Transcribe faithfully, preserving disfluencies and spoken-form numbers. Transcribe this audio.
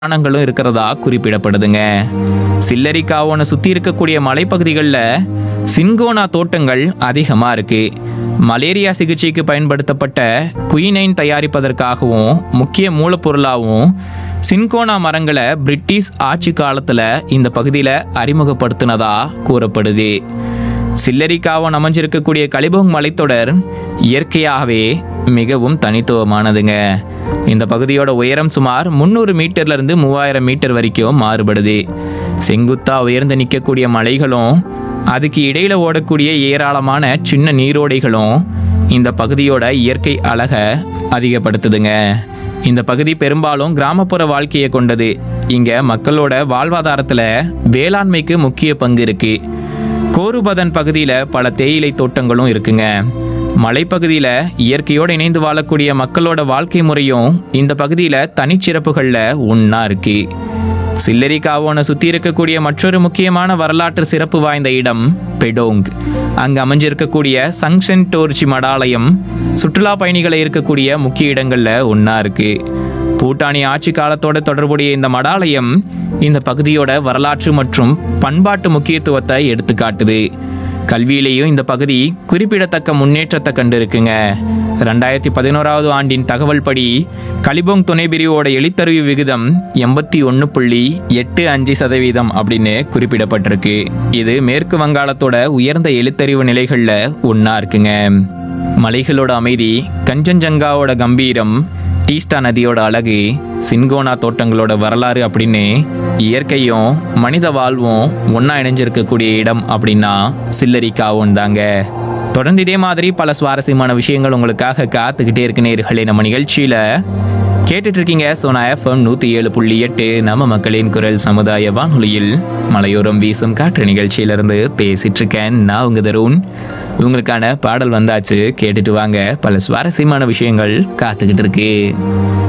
ஆனங்களும் இருக்கிறதா குறிப்பிடப்படுதுங்க. சில்லரிக்காவோனை சுத்தி இருக்கக்கூடிய மலைப்பகுதிகளில் சின்கோனா தோட்டங்கள் அதிகமா இருக்கு. மலேரியா சிகிச்சைக்கு பயன்படுத்தப்பட்ட குயினைன் தயாரிப்பதற்காகவும் முக்கிய மூலப்பொருளாகவும் சின்கோனா மரங்களை பிரிட்டிஷ் ஆட்சி காலத்துல இந்த பகுதியில் அறிமுகப்படுத்தினதா கூறப்படுது. சில்லரிக்காவன் அமைஞ்சிருக்கக்கூடிய கலிபோங் மலைத்தொடர் இயற்கையாகவே மிகவும் தனித்துவமானதுங்க. இந்த பகுதியோட உயரம் சுமார் முந்நூறு மீட்டர்ல இருந்து மூவாயிரம் மீட்டர் வரைக்கும் மாறுபடுது. செங்குத்தா உயர்ந்து நிற்கக்கூடிய மலைகளும் அதுக்கு இடையில ஓடக்கூடிய ஏராளமான சின்ன நீரோடைகளும் இந்த பகுதியோட இயற்கை அழகை அதிகப்படுத்துதுங்க. இந்த பகுதி பெரும்பாலும் கிராமப்புற வாழ்க்கையை கொண்டது. இங்க மக்களோட வாழ்வாதாரத்துல வேளாண்மைக்கு முக்கிய பங்கு இருக்கு. கோருபதன் பகுதியில் பல தேயிலை தோட்டங்களும் இருக்குங்க. மலைப்பகுதியில் இயற்கையோடு இணைந்து வாழக்கூடிய மக்களோட வாழ்க்கை முறையும் இந்த பகுதியில் தனிச்சிறப்புகளில் ஒன்றா இருக்கு. சில்லரிக்காவோனை சுற்றி இருக்கக்கூடிய மற்றொரு முக்கியமான வரலாற்று சிறப்பு வாய்ந்த இடம் பெடோங். அங்கே அமைஞ்சிருக்கக்கூடிய சங்ஷன் டோர்ச்சி மடாலயம் சுற்றுலா பயணிகளை இருக்கக்கூடிய முக்கிய இடங்களில் ஒன்றா இருக்கு. பூட்டானி ஆட்சி காலத்தோட தொடர்புடைய இந்த மடாலயம் இந்த பகுதியோட வரலாற்று மற்றும் பண்பாட்டு முக்கியத்துவத்தை எடுத்து காட்டுது. கல்வியிலேயும் இந்த பகுதி குறிப்பிடத்தக்க முன்னேற்றத்தை கண்டு இருக்குங்க. ரெண்டாயிரத்தி பதினோராவது ஆண்டின் தகவல் படி கலிபோங் துணை பிரிவோட எழுத்தறிவு விகிதம் எண்பத்தி ஒன்று புள்ளி எட்டு அஞ்சு சதவீதம் அப்படின்னு குறிப்பிடப்பட்டிருக்கு. இது மேற்கு வங்காளத்தோட உயர்ந்த எழுத்தறிவு நிலைகளில் ஒன்றா இருக்குங்க. மலைகளோட அமைதி, கஞ்சன்ஜங்காவோட கம்பீரம், டீஸ்டா நதியோட அழகு, சின்கோனா தோட்டங்களோட வரலாறு அப்படின்னு இயற்கையும் மனித வாழ்வும் ஒன்றா இணைஞ்சிருக்கக்கூடிய இடம் அப்படின்னா சில்லரிக்காவோன் தாங்க. தொடர்ந்து இதே மாதிரி பல சுவாரஸ்யமான விஷயங்கள் உங்களுக்காக காத்துக்கிட்டே இருக்கு நேயர்களே. நம்ம நிகழ்ச்சியில் கேட்டுட்டு இருக்கீங்க சோனா எஃப்எம் நூற்றி ஏழு புள்ளி எட்டு நம்ம மக்களின் குரல் சமுதாய வானொலியில் மலையோரம் வீசும் காற்று நிகழ்ச்சியிலிருந்து பேசிட்டு இருக்கேன் நான் உங்க தருண். உங்களுக்கான பாடல் வந்தாச்சு, கேட்டுட்டு வாங்க. பல சுவாரஸ்யமான விஷயங்கள் காத்துக்கிட்டு இருக்கு.